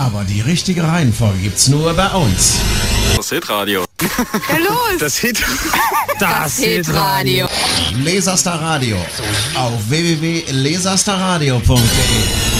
Aber die richtige Reihenfolge gibt's nur bei uns. Das Hitradio. Ja, los! Das Hitradio. Laserstar Radio auf www.laserstarradio.de